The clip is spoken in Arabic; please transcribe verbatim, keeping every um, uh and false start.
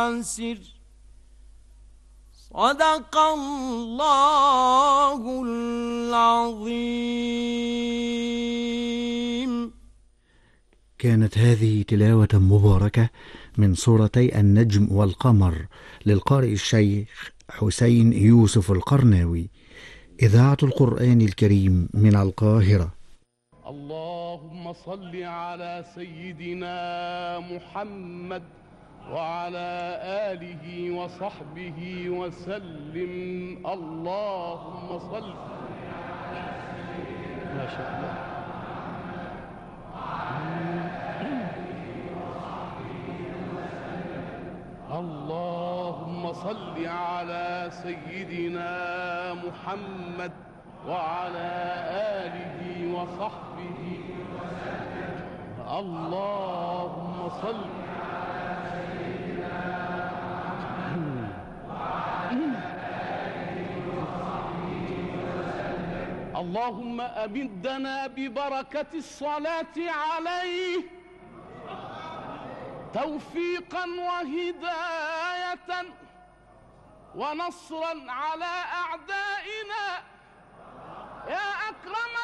صدق الله العظيم. كانت هذه تلاوة مباركة من سورتي النجم والقمر للقارئ الشيخ حسين يوسف القرناوي، إذاعة القرآن الكريم من القاهرة. اللهم صل على سيدنا محمد وعلى آله وصحبه وسلم. اللهم صل ما شاء الله. اللهم صل على سيدنا محمد وعلى آله وصحبه وسلم. اللهم صل اللهم أمدنا ببركة الصلاة عليه توفيقا وهداية ونصرا على أعدائنا يا أكرم